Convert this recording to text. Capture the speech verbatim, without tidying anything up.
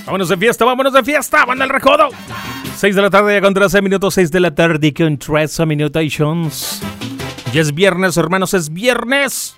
Vámonos de fiesta, vámonos de fiesta, banda El Recodo. seis de la tarde con trece minutos, seis de la tarde con trece minutos. Ya es viernes, hermanos, es viernes.